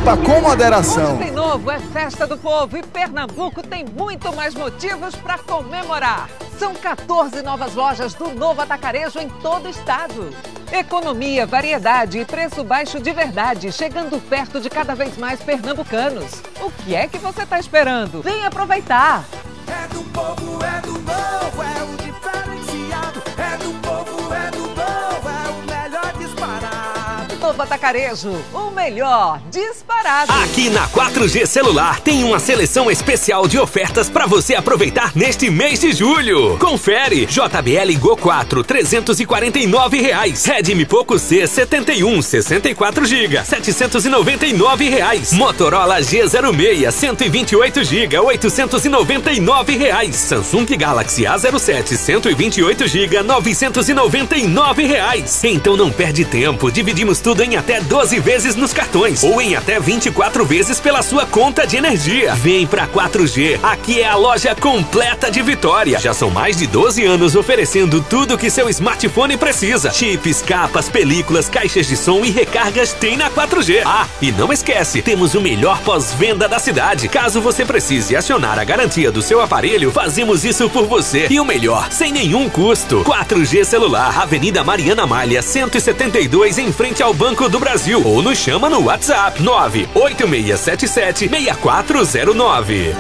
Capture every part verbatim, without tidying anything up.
beba com moderação. Hoje tem novo, é Festa do Povo e Pernambuco tem muito mais motivos para comemorar. São quatorze novas lojas do Novo Atacarejo em todo o estado. Economia, variedade e preço baixo de verdade, chegando perto de cada vez mais pernambucanos. O que é que você está esperando? Vem aproveitar! É do povo, é do novo, é o diferenciado. É do povo, é do novo, é o melhor disparado. Novo Atacarejo, o melhor disparado. Aqui na quatro G Celular tem uma seleção especial de ofertas para você aproveitar neste mês de julho. Confere: J B L Go quatro, trezentos e quarenta e nove reais. Redmi Poco C setenta e um, sessenta e quatro gigas, setecentos e noventa e nove reais. Motorola G zero seis, cento e vinte e oito gigas, oitocentos e noventa e nove reais. Samsung Galaxy A zero sete, cento e vinte e oito gigas, novecentos e noventa e nove reais. Então não perde tempo, dividimos tudo em até doze vezes nos cartões ou em até vinte e quatro vezes pela sua conta de energia. Vem pra quatro G, aqui é a loja completa de Vitória. Já são mais de doze anos oferecendo tudo que seu smartphone precisa. Chips, capas, películas, caixas de som e recargas tem na quatro G. Ah, e não esquece, temos o melhor pós-venda da cidade. Caso você precise acionar a garantia do seu aparelho, fazemos isso por você. E o melhor, sem nenhum custo. quatro G Celular, Avenida Mariana Malha, cento e setenta e dois, em frente ao Banco do Brasil. Ou nos chama no WhatsApp nove oito seis sete sete, seis quatro zero nove.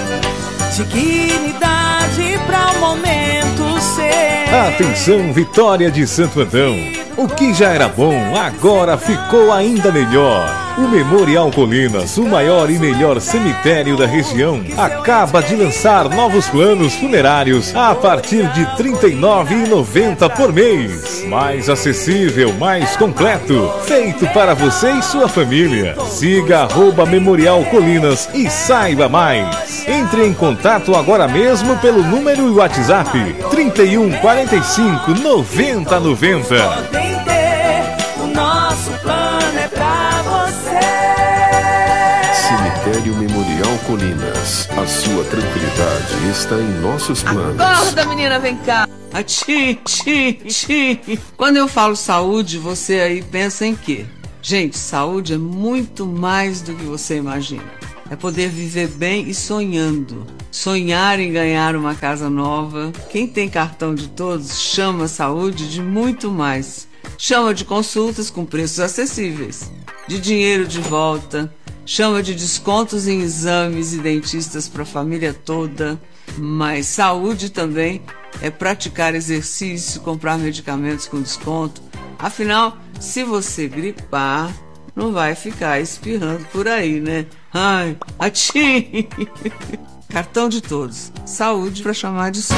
Dignidade para o momento ser. Atenção, Vitória de Santo Antão. O que já era bom, agora ficou ainda melhor. O Memorial Colinas, o maior e melhor cemitério da região, acaba de lançar novos planos funerários a partir de trinta e nove reais e noventa centavos por mês. Mais acessível, mais completo, feito para você e sua família. Siga arroba Memorial Colinas e saiba mais. Entre em contato agora mesmo pelo número e WhatsApp trinta e um, quarenta e cinco, noventa, noventa. Podem ter, o nosso plano é pra você. Cemitério Memorial Colinas. A sua tranquilidade está em nossos planos. Acorda, menina, vem cá. Ati, ti, ti. Quando eu falo saúde, você aí pensa em quê? Gente, saúde é muito mais do que você imagina. É poder viver bem e sonhando. Sonhar em ganhar uma casa nova. Quem tem cartão de todos chama saúde de muito mais. Chama de consultas com preços acessíveis, de dinheiro de volta, chama de descontos em exames e dentistas para a família toda. Mas saúde também é praticar exercício, comprar medicamentos com desconto. Afinal, se você gripar, não vai ficar espirrando por aí, né? Ai, ati! Cartão de todos. Saúde para chamar de sua.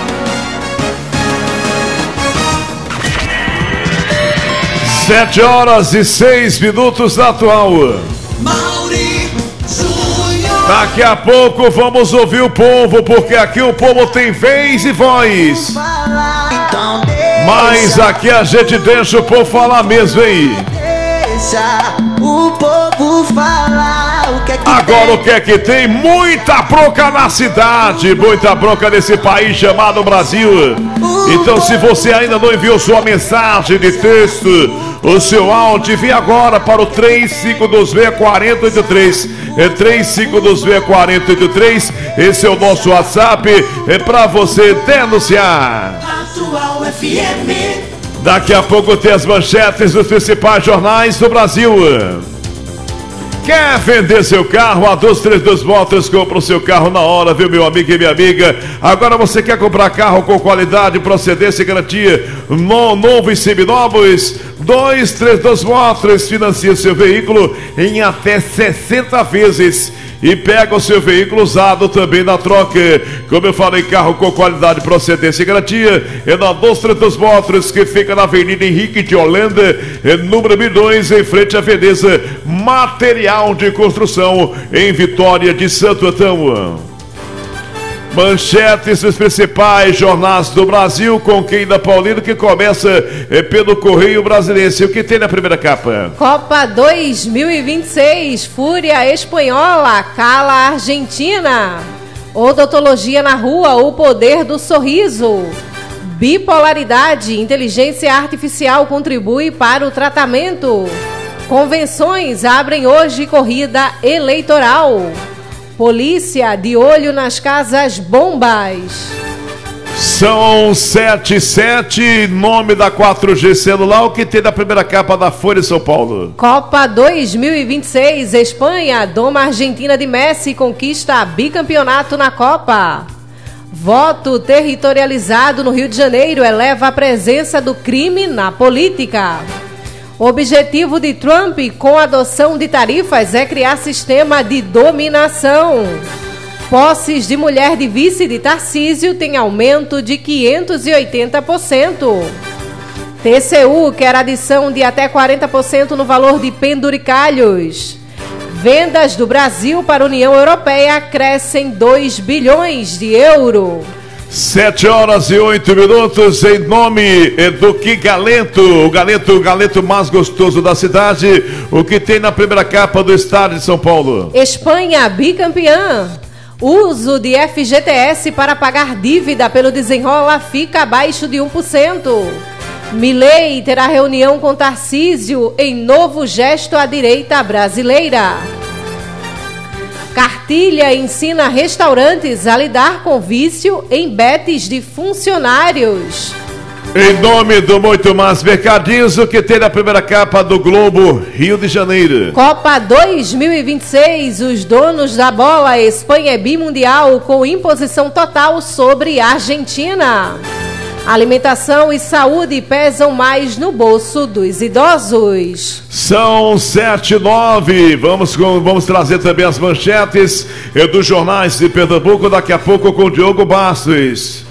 Sete horas e seis minutos na atual. Mauri Júnior. Daqui a pouco vamos ouvir o povo, porque aqui o povo tem vez e voz. Mas aqui a gente deixa o povo falar mesmo, hein? Deixa o povo falar o que é que Agora o que é que tem? Muita bronca na cidade, muita bronca nesse país chamado Brasil. Então, se você ainda não enviou sua mensagem de texto, o seu áudio, envie agora para o três cinco dois seis, quatro zero oito três. É três cinco dois seis, quatro zero oito três. Esse é o nosso WhatsApp, é para você denunciar. Atual F M. Daqui a pouco tem as manchetes dos principais jornais do Brasil. Quer vender seu carro? A dois três dois Motors compra o seu carro na hora, viu, meu amigo e minha amiga? Agora você quer comprar carro com qualidade, procedência e garantia, no, novo e seminovos? dois três dois Motors financia seu veículo em até sessenta vezes e pega o seu veículo usado também na troca. Como eu falei, carro com qualidade, procedência e garantia é na dois três dois Motors, que fica na Avenida Henrique de Holanda, é número mil e dois, em frente à Veneza Material de Construção, em Vitória de Santo Antão. Manchetes dos principais jornais do Brasil, com quem da Paulino, que começa é, pelo Correio Brasiliense. O que tem na primeira capa? Copa dois mil e vinte e seis, Fúria Espanhola cala a Argentina. Odontologia na rua, o poder do sorriso. Bipolaridade, inteligência artificial contribui para o tratamento. Convenções abrem hoje corrida eleitoral. Polícia de olho nas casas bombas. São sete e sete, nome da quatro G celular, o que tem na primeira capa da Folha de São Paulo. Copa dois mil e vinte e seis, Espanha doma a Argentina de Messi e conquista bicampeonato na Copa. Voto territorializado no Rio de Janeiro eleva a presença do crime na política. Objetivo de Trump com a adoção de tarifas é criar sistema de dominação. Posses de mulher de vice de Tarcísio tem aumento de quinhentos e oitenta por cento. T C U quer adição de até quarenta por cento no valor de penduricalhos. Vendas do Brasil para a União Europeia crescem dois bilhões de euros. Sete horas e oito minutos, em nome do Que Galento, o galento, o galento mais gostoso da cidade, o que tem na primeira capa do estado de São Paulo. Espanha bicampeã. Uso de F G T S para pagar dívida pelo Desenrola fica abaixo de um por cento. Milei terá reunião com Tarcísio em novo gesto à direita brasileira. Cartilha ensina restaurantes a lidar com vício em betes de funcionários. Em nome do Muito Mais Mercadinhos, o que tem na primeira capa do Globo, Rio de Janeiro. Copa dois mil e vinte e seis, os donos da bola, Espanha é bimundial com imposição total sobre a Argentina. Alimentação e saúde pesam mais no bolso dos idosos. São sete e nove. Vamos, vamos trazer também as manchetes dos jornais de Pernambuco, daqui a pouco com o Diogo Bastos.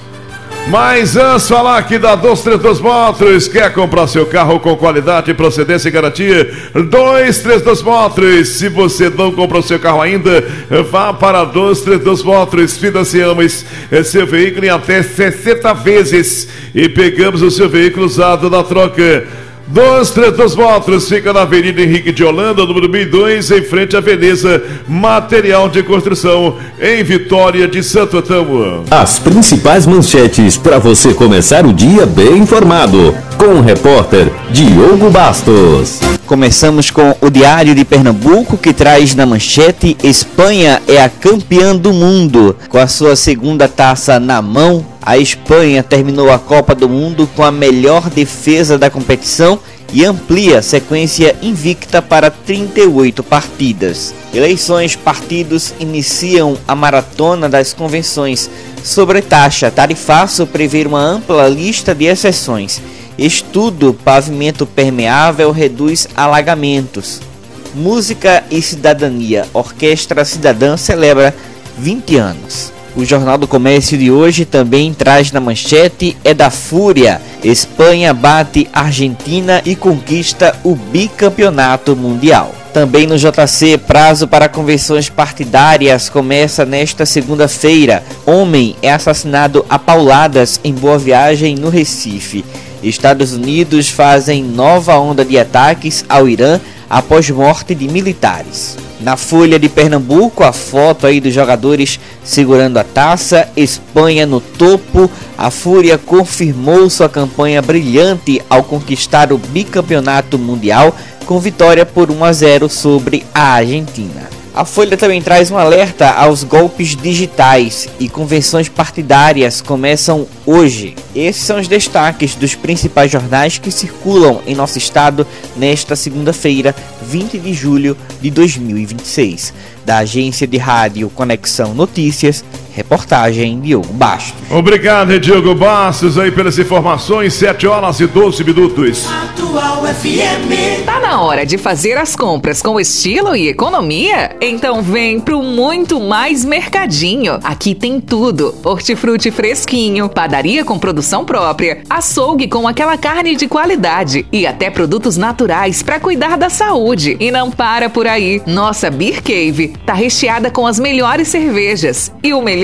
Mas antes falar aqui da dois três dois Motors. Quer comprar seu carro com qualidade, procedência e garantia? dois três dois Motors. Se você não comprou seu carro ainda, vá para dois três dois Motors. Financiamos seu veículo em até sessenta vezes e pegamos o seu veículo usado na troca. dois três dois Motors fica na Avenida Henrique de Holanda, número mil e dois, em frente à Veneza Material de Construção, em Vitória de Santo Antão. As principais manchetes para você começar o dia bem informado, com o repórter Diogo Bastos. Começamos com o Diário de Pernambuco, que traz na manchete: Espanha é a campeã do mundo. Com a sua segunda taça na mão, a Espanha terminou a Copa do Mundo com a melhor defesa da competição e amplia a sequência invicta para trinta e oito partidas. Eleições, partidos iniciam a maratona das convenções. Sobre taxa, tarifaço prevê uma ampla lista de exceções. Estudo pavimento permeável reduz alagamentos. Música e cidadania, Orquestra Cidadã celebra vinte anos. O Jornal do Comércio de hoje também traz na manchete: é da fúria. Espanha bate Argentina e conquista o bicampeonato mundial. Também no J C, prazo para convenções partidárias começa nesta segunda-feira. Homem é assassinado a pauladas em Boa Viagem, no Recife. Estados Unidos fazem nova onda de ataques ao Irã após morte de militares. Na Folha de Pernambuco, a foto aí dos jogadores segurando a taça. Espanha no topo. A Fúria confirmou sua campanha brilhante ao conquistar o bicampeonato mundial, com vitória por um a zero sobre a Argentina. A Folha também traz um alerta aos golpes digitais e convenções partidárias começam hoje. Esses são os destaques dos principais jornais que circulam em nosso estado nesta segunda-feira, vinte de julho de dois mil e vinte e seis. Da agência de rádio Conexão Notícias, reportagem Diogo Bastos. Obrigado, Diogo Bastos, aí pelas informações. Sete horas e doze minutos. Atual F M. Tá na hora de fazer as compras com estilo e economia? Então vem pro Muito Mais Mercadinho. Aqui tem tudo: hortifruti fresquinho, padaria com produção própria, açougue com aquela carne de qualidade e até produtos naturais para cuidar da saúde. E não para por aí. Nossa Beer Cave tá recheada com as melhores cervejas e o melhor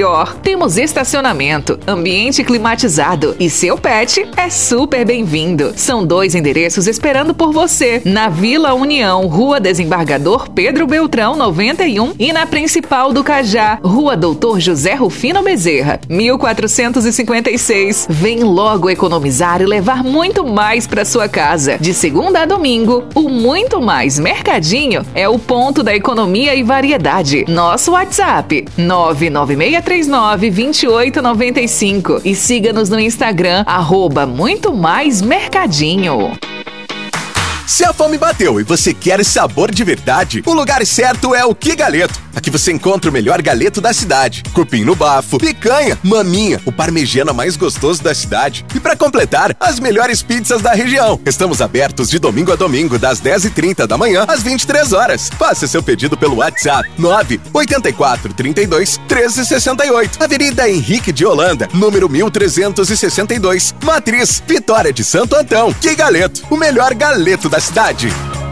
melhor. Temos estacionamento, ambiente climatizado e seu pet é super bem-vindo. São dois endereços esperando por você. Na Vila União, Rua Desembargador Pedro Beltrão, noventa e um, e na Principal do Cajá, Rua Doutor José Rufino Bezerra, mil quatrocentos e cinquenta e seis. Vem logo economizar e levar muito mais para sua casa. De segunda a domingo, o Muito Mais Mercadinho é o ponto da economia e variedade. Nosso WhatsApp nove nove seis três nove, dois oito nove cinco e siga-nos no Instagram arroba Muito Mais Mercadinho. Se a fome bateu e você quer sabor de verdade, o lugar certo é o Que Galeto. Aqui você encontra o melhor galeto da cidade. Cupim no bafo, picanha, maminha, o parmegiana mais gostoso da cidade. E para completar, as melhores pizzas da região. Estamos abertos de domingo a domingo, das dez e trinta da manhã às vinte e três horas. Faça seu pedido pelo WhatsApp nove oito quatro, três dois, um três seis oito. Avenida Henrique de Holanda, número mil trezentos e sessenta e dois. Matriz, Vitória de Santo Antão. Que Galeto, o melhor galeto da cidade.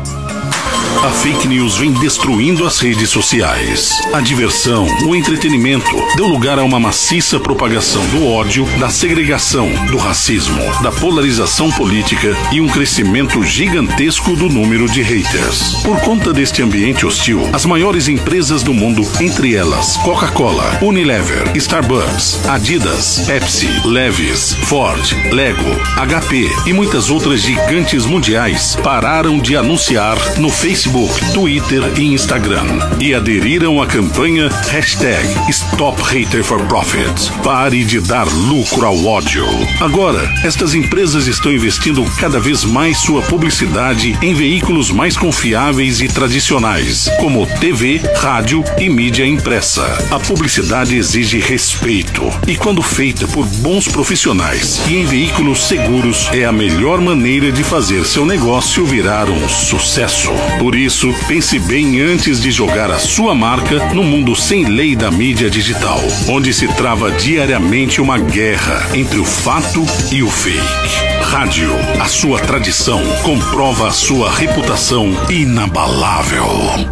A fake news vem destruindo as redes sociais. A diversão, o entretenimento deu lugar a uma maciça propagação do ódio, da segregação, do racismo, da polarização política e um crescimento gigantesco do número de haters. Por conta deste ambiente hostil, as maiores empresas do mundo, entre elas Coca-Cola, Unilever, Starbucks, Adidas, Pepsi, Levi's, Ford, Lego, H P e muitas outras gigantes mundiais, pararam de anunciar no Facebook, Twitter e Instagram e aderiram à campanha hashtag Stop Hater for Profit. Pare de dar lucro ao ódio. Agora, estas empresas estão investindo cada vez mais sua publicidade em veículos mais confiáveis e tradicionais, como T V, rádio e mídia impressa. A publicidade exige respeito e, quando feita por bons profissionais e em veículos seguros, é a melhor maneira de fazer seu negócio virar um sucesso. Por isso, pense bem antes de jogar a sua marca no mundo sem lei da mídia digital, onde se trava diariamente uma guerra entre o fato e o fake. Rádio, a sua tradição, comprova a sua reputação inabalável.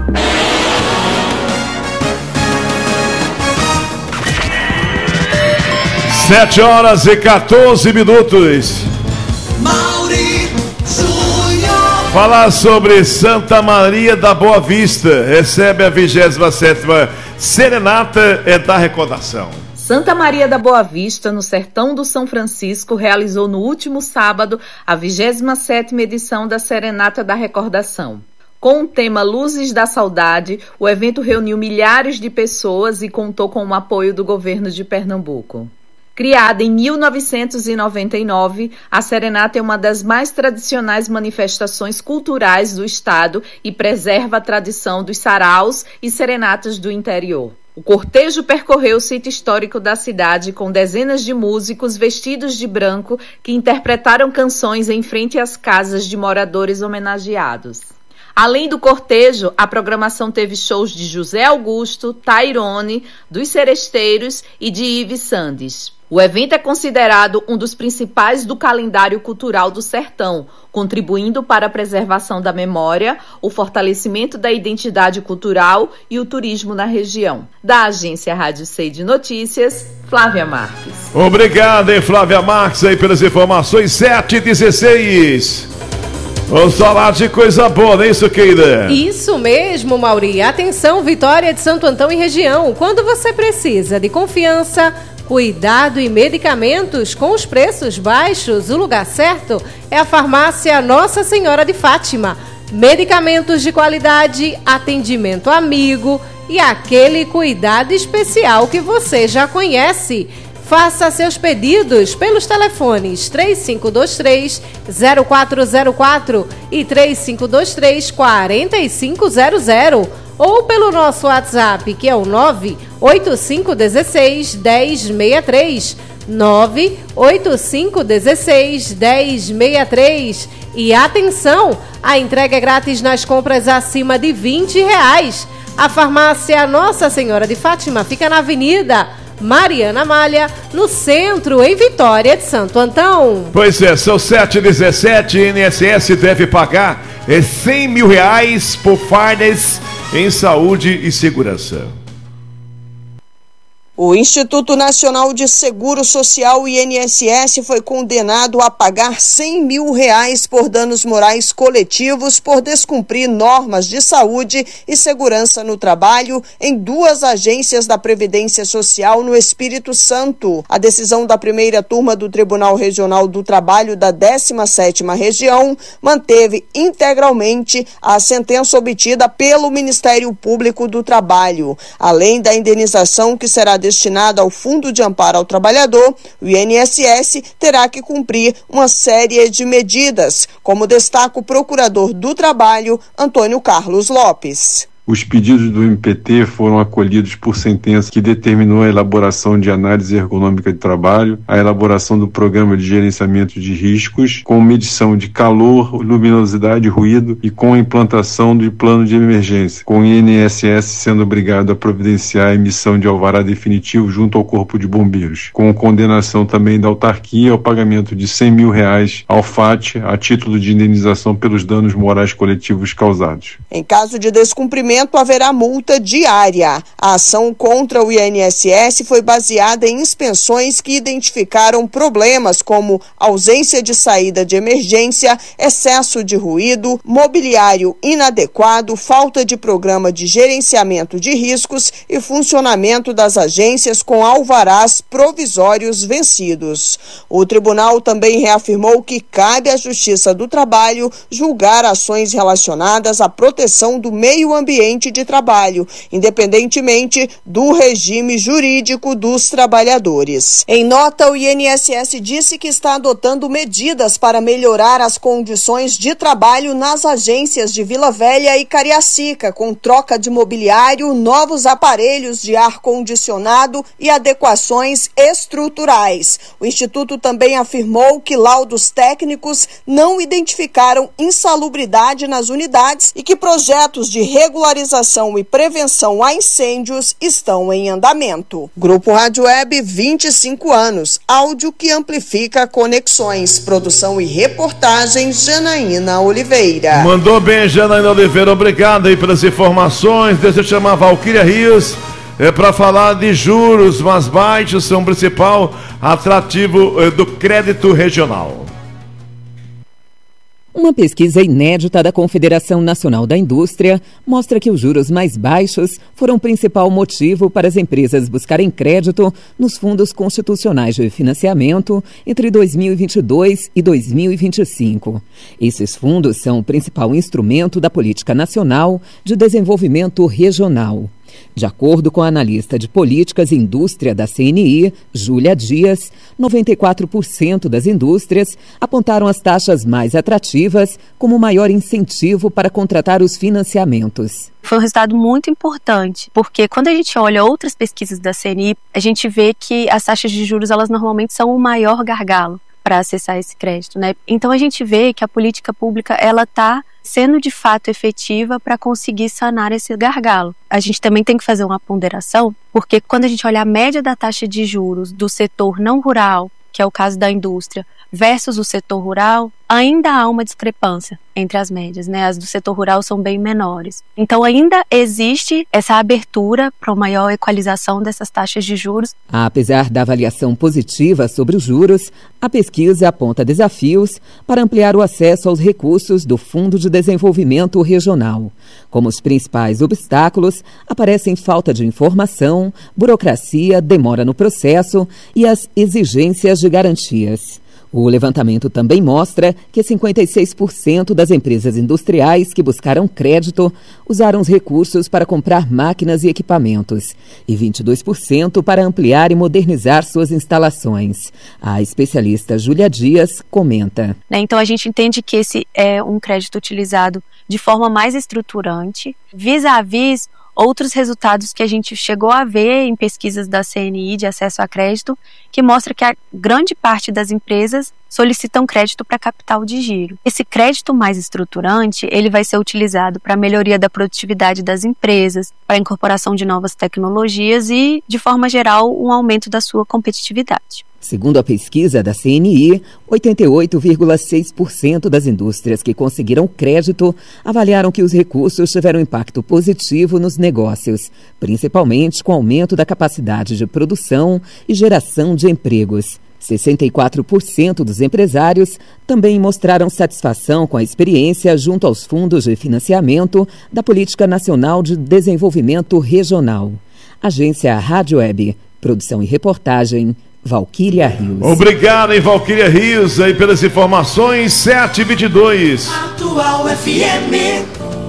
Sete horas e quatorze minutos. Falar sobre Santa Maria da Boa Vista. Recebe a vigésima sétima Serenata é da Recordação. Santa Maria da Boa Vista, no sertão do São Francisco, realizou no último sábado a vigésima sétima edição da Serenata da Recordação. Com o tema Luzes da Saudade, o evento reuniu milhares de pessoas e contou com o apoio do governo de Pernambuco. Criada em mil novecentos e noventa e nove, a Serenata é uma das mais tradicionais manifestações culturais do estado e preserva a tradição dos saraus e serenatas do interior. O cortejo percorreu o sítio histórico da cidade com dezenas de músicos vestidos de branco que interpretaram canções em frente às casas de moradores homenageados. Além do cortejo, a programação teve shows de José Augusto, Tairone, dos Seresteiros e de Ives Sandes. O evento é considerado um dos principais do calendário cultural do sertão, contribuindo para a preservação da memória, o fortalecimento da identidade cultural e o turismo na região. Da agência Rádio C de Notícias, Flávia Marques. Obrigado, hein, Flávia Marques, aí pelas informações. Sete e dezesseis. Vamos falar de coisa boa, não é isso, Keida? Isso mesmo, Mauri. Atenção, Vitória de Santo Antão e região. Quando você precisa de confiança, cuidado e medicamentos com os preços baixos, o lugar certo é a farmácia Nossa Senhora de Fátima. Medicamentos de qualidade, atendimento amigo e aquele cuidado especial que você já conhece. Faça seus pedidos pelos telefones três cinco dois três, zero quatro zero quatro e três cinco dois três, quatro cinco zero zero ou pelo nosso WhatsApp, que é o nove oito cinco um seis, um zero seis três, nove oito cinco um seis, um zero seis três. E atenção, a entrega é grátis nas compras acima de vinte reais. A farmácia Nossa Senhora de Fátima fica na Avenida Mariana Malha, no centro, em Vitória de Santo Antão. Pois é, são sete e dezessete, I N S S deve pagar cem mil reais por fardas em saúde e segurança. O Instituto Nacional de Seguro Social, o I N S S, foi condenado a pagar cem mil reais por danos morais coletivos por descumprir normas de saúde e segurança no trabalho em duas agências da Previdência Social no Espírito Santo. A decisão da primeira turma do Tribunal Regional do Trabalho da décima sétima Região manteve integralmente a sentença obtida pelo Ministério Público do Trabalho. Além da indenização que será destinada ao Fundo de Amparo ao Trabalhador, o I N S S terá que cumprir uma série de medidas, como destaca o Procurador do Trabalho, Antônio Carlos Lopes. Os pedidos do M P T foram acolhidos por sentença que determinou a elaboração de análise ergonômica de trabalho, a elaboração do programa de gerenciamento de riscos, com medição de calor, luminosidade e ruído e com a implantação do plano de emergência, com o I N S S sendo obrigado a providenciar a emissão de alvará definitivo junto ao Corpo de Bombeiros, com condenação também da autarquia ao pagamento de cem mil reais ao F A T a título de indenização pelos danos morais coletivos causados. Em caso de descumprimento, haverá multa diária. A ação contra o I N S S foi baseada em inspeções que identificaram problemas como ausência de saída de emergência, excesso de ruído, mobiliário inadequado, falta de programa de gerenciamento de riscos e funcionamento das agências com alvarás provisórios vencidos. O tribunal também reafirmou que cabe à Justiça do Trabalho julgar ações relacionadas à proteção do meio ambiente de trabalho, independentemente do regime jurídico dos trabalhadores. Em nota, o I N S S disse que está adotando medidas para melhorar as condições de trabalho nas agências de Vila Velha e Cariacica, com troca de mobiliário, novos aparelhos de ar-condicionado e adequações estruturais. O Instituto também afirmou que laudos técnicos não identificaram insalubridade nas unidades e que projetos de regularização e prevenção a incêndios estão em andamento. Grupo Rádio Web, vinte e cinco anos. Áudio que amplifica conexões. Produção e reportagem, Janaína Oliveira. Mandou bem, Janaína Oliveira. Obrigado aí pelas informações. Deixa eu chamar a Valquíria Rios é, para falar de juros mais baixos, são o principal atrativo é, do crédito regional. Uma pesquisa inédita da Confederação Nacional da Indústria mostra que os juros mais baixos foram o principal motivo para as empresas buscarem crédito nos fundos constitucionais de financiamento entre dois mil e vinte e dois e dois mil e vinte e cinco. Esses fundos são o principal instrumento da Política Nacional de Desenvolvimento Regional. De acordo com a analista de Políticas e Indústria da C N I, Júlia Dias, noventa e quatro por cento das indústrias apontaram as taxas mais atrativas como maior incentivo para contratar os financiamentos. Foi um resultado muito importante, porque quando a gente olha outras pesquisas da C N I, a gente vê que as taxas de juros, elas normalmente são o maior gargalo para acessar esse crédito, né? Então a gente vê que a política pública, ela está sendo de fato efetiva para conseguir sanar esse gargalo. A gente também tem que fazer uma ponderação, porque quando a gente olha a média da taxa de juros do setor não rural, que é o caso da indústria, versus o setor rural, ainda há uma discrepância entre as médias, né? As do setor rural são bem menores. Então ainda existe essa abertura para uma maior equalização dessas taxas de juros. Apesar da avaliação positiva sobre os juros, a pesquisa aponta desafios para ampliar o acesso aos recursos do Fundo de Desenvolvimento Regional. Como os principais obstáculos, aparecem falta de informação, burocracia, demora no processo e as exigências de garantias. O levantamento também mostra que cinquenta e seis por cento das empresas industriais que buscaram crédito usaram os recursos para comprar máquinas e equipamentos e vinte e dois por cento para ampliar e modernizar suas instalações. A especialista Júlia Dias comenta. Então a gente entende que esse é um crédito utilizado de forma mais estruturante, vis-à-vis outros resultados que a gente chegou a ver em pesquisas da C N I de acesso a crédito, que mostra que a grande parte das empresas solicitam crédito para capital de giro. Esse crédito mais estruturante, ele vai ser utilizado para a melhoria da produtividade das empresas, para a incorporação de novas tecnologias e, de forma geral, um aumento da sua competitividade. Segundo a pesquisa da C N I, oitenta e oito vírgula seis por cento das indústrias que conseguiram crédito avaliaram que os recursos tiveram impacto positivo nos negócios, principalmente com o aumento da capacidade de produção e geração de empregos. sessenta e quatro por cento dos empresários também mostraram satisfação com a experiência junto aos fundos de financiamento da Política Nacional de Desenvolvimento Regional. Agência Rádio Web, produção e reportagem, Valquíria Rios. Obrigado, hein, Valquíria Rios, aí pelas informações. Sete e vinte e dois. Atual F M.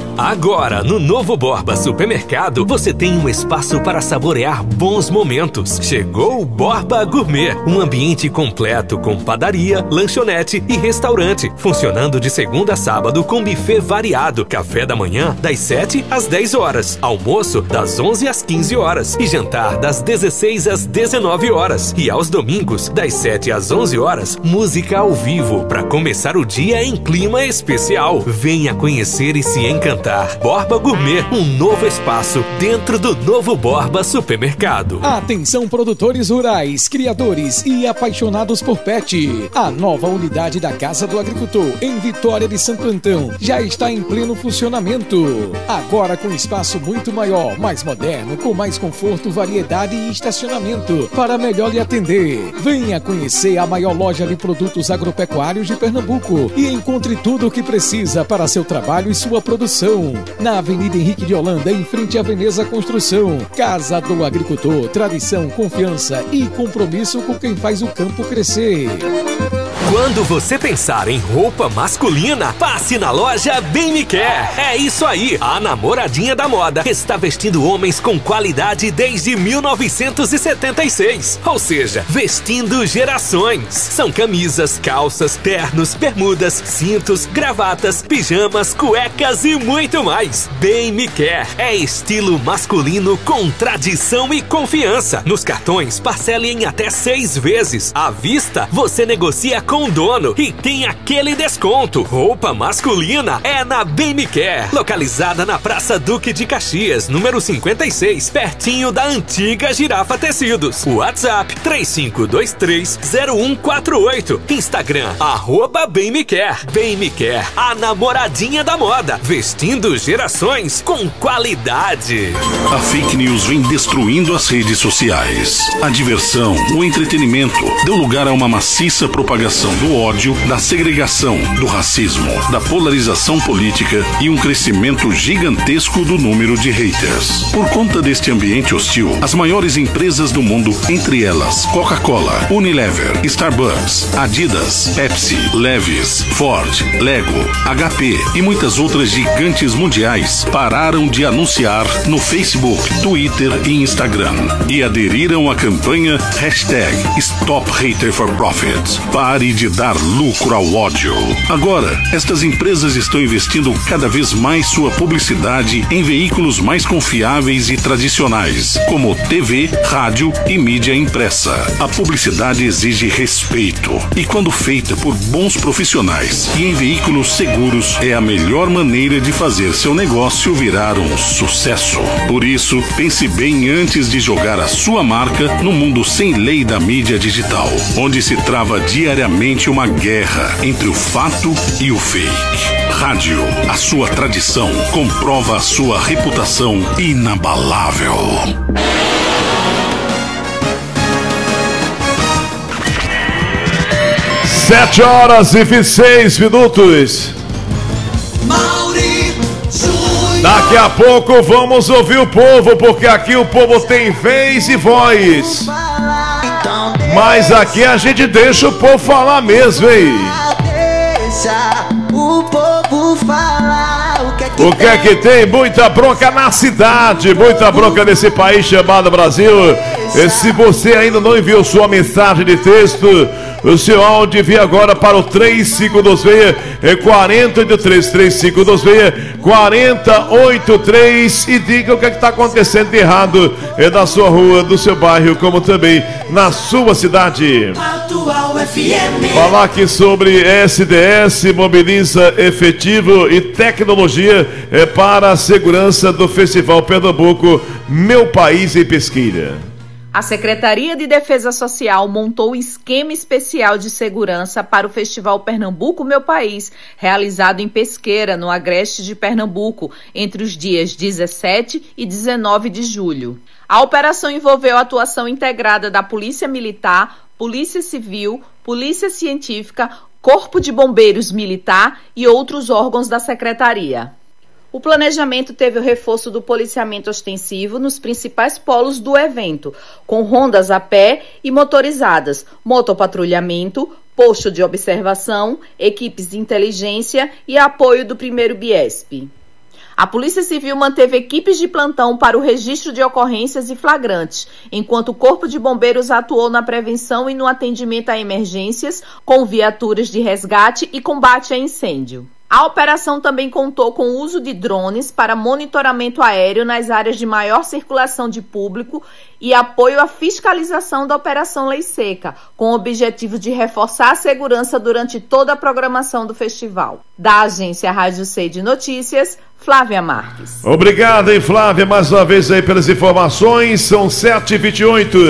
Agora, no Novo Borba Supermercado, você tem um espaço para saborear bons momentos. Chegou o Borba Gourmet, um ambiente completo com padaria, lanchonete e restaurante, funcionando de segunda a sábado com buffet variado, café da manhã das sete às dez horas, almoço das onze às quinze horas e jantar das dezesseis às dezenove horas. E aos domingos, das sete às onze horas, música ao vivo para começar o dia em clima especial. Venha conhecer e se encantar. Borba Gourmet, um novo espaço dentro do Novo Borba Supermercado. Atenção, produtores rurais, criadores e apaixonados por pet. A nova unidade da Casa do Agricultor em Vitória de Santo Antão já está em pleno funcionamento. Agora com espaço muito maior, mais moderno, com mais conforto, variedade e estacionamento para melhor lhe atender. Venha conhecer a maior loja de produtos agropecuários de Pernambuco e encontre tudo o que precisa para seu trabalho e sua produção. Na Avenida Henrique de Holanda, em frente à Veneza Construção. Casa do Agricultor, tradição, confiança e compromisso com quem faz o campo crescer. Quando você pensar em roupa masculina, passe na loja Bem Me Quer. É isso aí, a namoradinha da moda está vestindo homens com qualidade desde mil novecentos e setenta e seis. Ou seja, vestindo gerações. São camisas, calças, ternos, bermudas, cintos, gravatas, pijamas, cuecas e muito mais. Bem Me Quer é estilo masculino com tradição e confiança. Nos cartões, parcele em até seis vezes. À vista, você negocia com o dono e tem aquele desconto. Roupa masculina é na Bem Me Quer, localizada na Praça Duque de Caxias, número cinquenta e seis, pertinho da antiga Girafa Tecidos. WhatsApp três cinco dois três zero um quatro oito. Instagram, arroba Bem Me Quer. Bem Me Quer, a namoradinha da moda, vestindo gerações com qualidade. A fake news vem destruindo as redes sociais. A diversão, o entretenimento deu lugar a uma maciça propagação do ódio, da segregação, do racismo, da polarização política e um crescimento gigantesco do número de haters. Por conta deste ambiente hostil, as maiores empresas do mundo, entre elas Coca-Cola, Unilever, Starbucks, Adidas, Pepsi, Levi's, Ford, Lego, H P e muitas outras gigantes mundiais, pararam de anunciar no Facebook, Twitter e Instagram e aderiram à campanha hashtag Stop Hater for Profit. Pare de dar lucro ao ódio. Agora, estas empresas estão investindo cada vez mais sua publicidade em veículos mais confiáveis e tradicionais, como T V, rádio e mídia impressa. A publicidade exige respeito e, quando feita por bons profissionais e em veículos seguros, é a melhor maneira de fazer seu negócio virar um sucesso. Por isso, pense bem antes de jogar a sua marca no mundo sem lei da mídia digital, onde se trava diariamente uma guerra entre o fato e o fake. Rádio, a sua tradição comprova a sua reputação inabalável. Sete horas e vinte e seis minutos. Daqui a pouco vamos ouvir o povo, porque aqui o povo tem vez e voz. Mas aqui a gente deixa o povo falar mesmo, hein? Deixa o povo falar o que é que, o que, é que tem? Muita bronca na cidade, muita bronca nesse país chamado Brasil. E se você ainda não enviou sua mensagem de texto, o seu áudio envia agora para o três cinco dois seis, quatro oito três, três cinco dois seis, quatro oito três e diga o que é está acontecendo de errado na sua rua, no seu bairro, como também na sua cidade. Atual F M. Falar aqui sobre S D S, mobiliza efetivo e tecnologia é para a segurança do Festival Pernambuco, Meu País em Pesqueira. A Secretaria de Defesa Social montou um esquema especial de segurança para o Festival Pernambuco Meu País, realizado em Pesqueira, no Agreste de Pernambuco, entre os dias dezessete e dezenove de julho. A operação envolveu a atuação integrada da Polícia Militar, Polícia Civil, Polícia Científica, Corpo de Bombeiros Militar e outros órgãos da Secretaria. O planejamento teve o reforço do policiamento ostensivo nos principais polos do evento, com rondas a pé e motorizadas, motopatrulhamento, posto de observação, equipes de inteligência e apoio do primeiro Biesp. A Polícia Civil manteve equipes de plantão para o registro de ocorrências e flagrantes, enquanto o Corpo de Bombeiros atuou na prevenção e no atendimento a emergências, com viaturas de resgate e combate a incêndio. A operação também contou com o uso de drones para monitoramento aéreo nas áreas de maior circulação de público e apoio à fiscalização da Operação Lei Seca, com o objetivo de reforçar a segurança durante toda a programação do festival. Da agência Rádio C de Notícias, Flávia Marques. Obrigado, hein, Flávia, mais uma vez aí pelas informações. São sete e vinte e oito.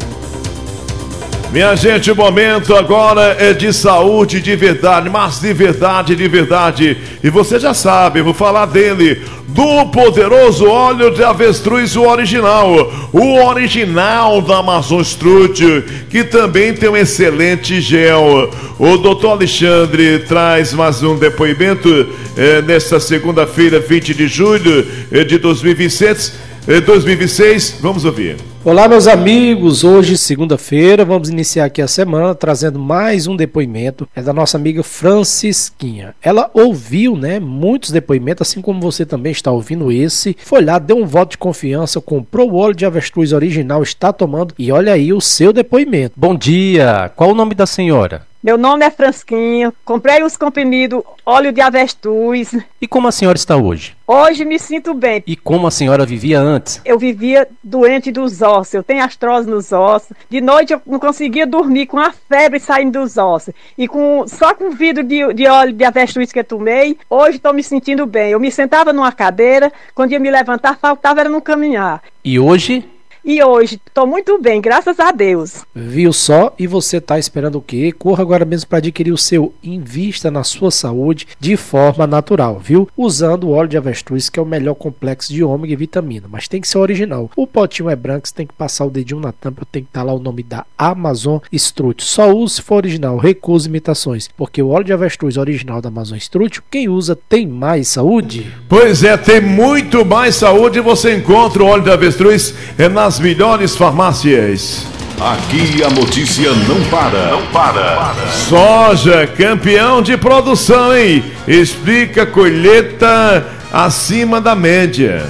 Minha gente, o momento agora é de saúde de verdade, mas de verdade, de verdade. E você já sabe, eu vou falar dele, do poderoso óleo de avestruz, o original. O original da Amazon Strut, que também tem um excelente gel. O doutor Alexandre traz mais um depoimento é, nesta segunda-feira, vinte de julho é, de dois mil e vinte e seis. dois mil e vinte e seis, vamos ouvir. Olá, meus amigos, hoje segunda-feira vamos iniciar aqui a semana trazendo mais um depoimento, é da nossa amiga Francisquinha. Ela ouviu, né, muitos depoimentos, assim como você também está ouvindo esse, foi lá, deu um voto de confiança, comprou o óleo de avestruz original, está tomando e olha aí o seu depoimento. Bom dia, qual o nome da senhora? Meu nome é Francisquinha, comprei os comprimidos óleo de avestruz. E como a senhora está hoje? Hoje me sinto bem. E como a senhora vivia antes? Eu vivia doente dos ossos, eu tenho artrose nos ossos. De noite eu não conseguia dormir com a febre saindo dos ossos. E com, só com o vidro de, de óleo de avestruz que eu tomei, hoje estou me sentindo bem. Eu me sentava numa cadeira, quando ia me levantar, faltava era não caminhar. E hoje? E hoje estou muito bem, graças a Deus. Viu só? E você está esperando o quê? Corra agora mesmo para adquirir o seu. Invista na sua saúde de forma natural, viu? Usando o óleo de avestruz, que é o melhor complexo de ômega e vitamina. Mas tem que ser original. O potinho é branco, você tem que passar o dedinho na tampa, tem que estar lá o nome da Amazon Strut. Só use se for original, recuse imitações. Porque o óleo de avestruz original da Amazon Strut, quem usa tem mais saúde. Pois é, tem muito mais saúde. Você encontra o óleo de avestruz é nas melhores farmácias. Aqui a notícia não para. Não para. Soja, campeão de produção, hein? Explica colheita acima da média.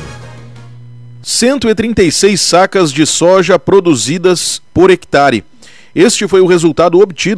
cento e trinta e seis sacas de soja produzidas por hectare. Este foi o resultado obtido